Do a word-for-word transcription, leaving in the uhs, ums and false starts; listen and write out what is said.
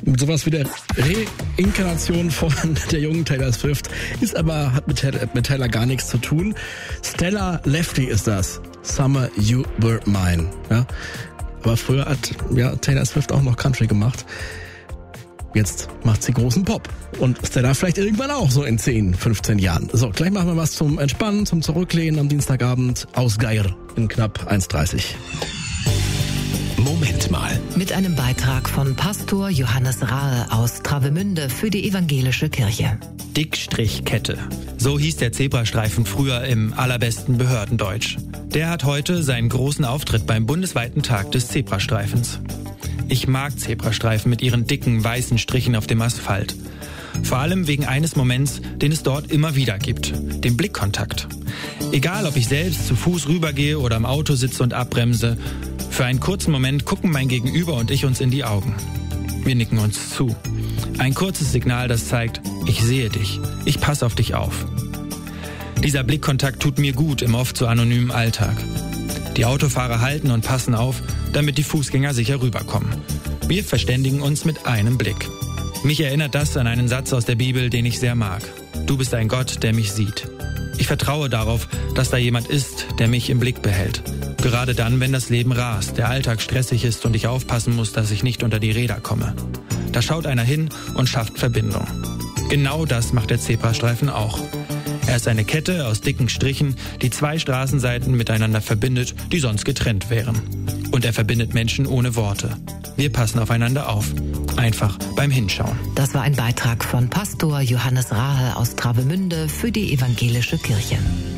Mit sowas wie der Reinkarnation von der jungen Taylor Swift ist aber, hat mit Taylor, mit Taylor gar nichts zu tun. Stella Lefty ist das. Summer You Were Mine. Ja? Aber früher hat ja, Taylor Swift auch noch Country gemacht. Jetzt macht sie großen Pop. Und Stella vielleicht irgendwann auch so in zehn, fünfzehn Jahren. So, gleich machen wir was zum Entspannen, zum Zurücklehnen am Dienstagabend aus Geier in knapp eins Uhr dreißig. Moment mal. Mit einem Beitrag von Pastor Johannes Rahe aus Travemünde für die evangelische Kirche. Dickstrichkette. So hieß der Zebrastreifen früher im allerbesten Behördendeutsch. Der hat heute seinen großen Auftritt beim bundesweiten Tag des Zebrastreifens. Ich mag Zebrastreifen mit ihren dicken, weißen Strichen auf dem Asphalt. Vor allem wegen eines Moments, den es dort immer wieder gibt. Dem Blickkontakt. Egal, ob ich selbst zu Fuß rübergehe oder im Auto sitze und abbremse, für einen kurzen Moment gucken mein Gegenüber und ich uns in die Augen. Wir nicken uns zu. Ein kurzes Signal, das zeigt, ich sehe dich, ich passe auf dich auf. Dieser Blickkontakt tut mir gut im oft so anonymen Alltag. Die Autofahrer halten und passen auf, damit die Fußgänger sicher rüberkommen. Wir verständigen uns mit einem Blick. Mich erinnert das an einen Satz aus der Bibel, den ich sehr mag. Du bist ein Gott, der mich sieht. Ich vertraue darauf, dass da jemand ist, der mich im Blick behält. Gerade dann, wenn das Leben rast, der Alltag stressig ist und ich aufpassen muss, dass ich nicht unter die Räder komme. Da schaut einer hin und schafft Verbindung. Genau das macht der Zebrastreifen auch. Er ist eine Kette aus dicken Strichen, die zwei Straßenseiten miteinander verbindet, die sonst getrennt wären. Und er verbindet Menschen ohne Worte. Wir passen aufeinander auf. Einfach beim Hinschauen. Das war ein Beitrag von Pastor Johannes Rahe aus Travemünde für die evangelische Kirche.